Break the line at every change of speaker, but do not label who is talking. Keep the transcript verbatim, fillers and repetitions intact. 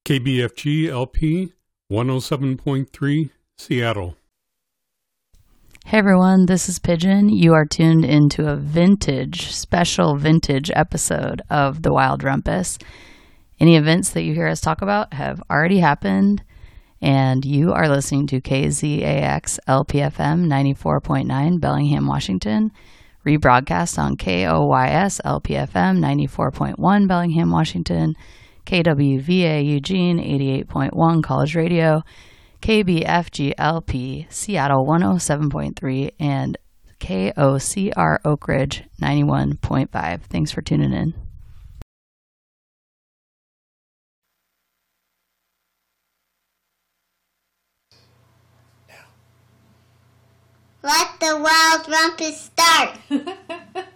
K B F G L P one oh seven point three, Seattle.
Hey everyone, this is Pigeon. You are tuned into a vintage, special vintage episode of The Wild Rumpus. Any events that you hear us talk about have already happened, and you are listening to K Z A X L P F M ninety-four point nine Bellingham, Washington, rebroadcast on K O Y S L P F M ninety-four point one Bellingham, Washington, K W V A Eugene eighty-eight point one College Radio, K B F G L P Seattle one oh seven point three, and K O C R Oak Ridge ninety-one point five. Thanks for tuning in.
Let the Wild Rumpus start.